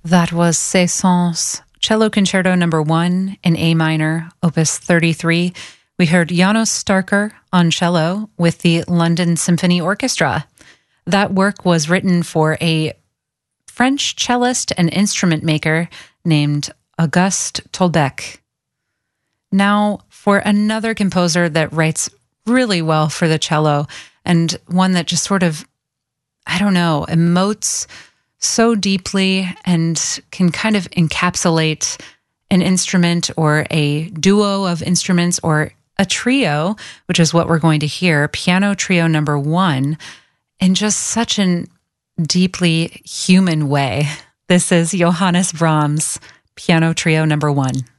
That was Saint-Saëns Cello Concerto Number 1 in A minor, Opus 33. We heard János Starker on cello with the London Symphony Orchestra. That work was written for a French cellist and instrument maker named Auguste Tolbec. Now, for another composer that writes really well for the cello, and one that just sort of, emotes so deeply and can kind of encapsulate an instrument or a duo of instruments or a trio, which is what we're going to hear, Piano Trio Number 1, in just such an deeply human way. This is Johannes Brahms, Piano Trio Number 1.